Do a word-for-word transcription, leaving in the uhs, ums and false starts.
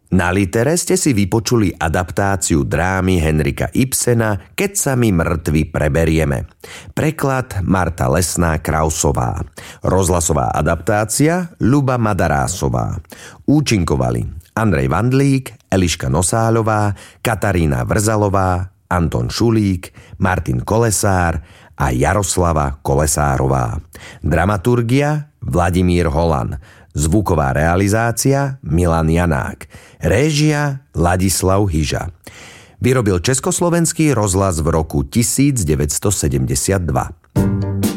Na Litere ste si vypočuli adaptáciu drámy Henrika Ibsena Keď sa my mŕtvi preberieme. Preklad Marta Lesná-Krausová. Rozhlasová adaptácia Ľuba Madarásová. Účinkovali Andrej Vandlík, Eliška Nosáľová, Katarína Vrzalová, Anton Šulík, Martin Kolesár a Jaroslava Kolesárová. Dramaturgia Vladimír Holan. Zvuková realizácia Milan Janák. Réžia Ladislav Hyža. Vyrobil Československý rozhlas v roku devätnásťsedemdesiatdva.